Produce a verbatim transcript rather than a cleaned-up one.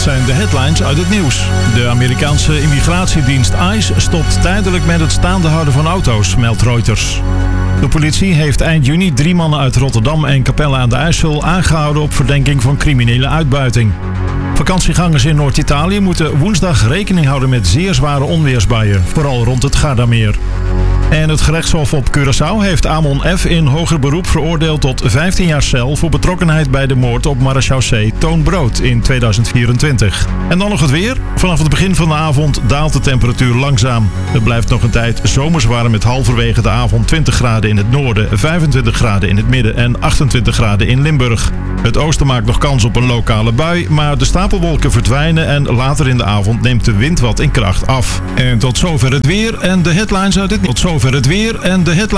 zijn de headlines uit het nieuws. De Amerikaanse immigratiedienst ICE stopt tijdelijk met het staande houden van auto's, meldt Reuters. De politie heeft eind juni drie mannen uit Rotterdam en Capelle aan de IJssel aangehouden op verdenking van criminele uitbuiting. Vakantiegangers in Noord-Italië moeten woensdag rekening houden met zeer zware onweersbuien, vooral rond het Gardameer. En het gerechtshof op Curaçao heeft Amon F. in hoger beroep veroordeeld tot vijftien jaar cel voor betrokkenheid bij de moord op marechaussee Toon Brood in tweeduizend vierentwintig. En dan nog het weer. Vanaf het begin van de avond daalt de temperatuur langzaam. Het blijft nog een tijd zomers warm met halverwege de avond twintig graden in het noorden, vijfentwintig graden in het midden en achtentwintig graden in Limburg. Het oosten maakt nog kans op een lokale bui, maar de stapelwolken verdwijnen en later in de avond neemt de wind wat in kracht af. En tot zover het weer en de headlines uit het... Tot zover het weer en de headlines.